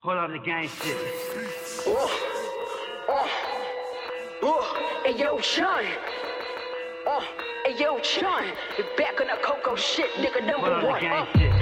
Hold on the gang shit. Hey yo, Sean. Hey yo, Sean. You back on the Coco shit, nigga, number Hold on the one. gang shit.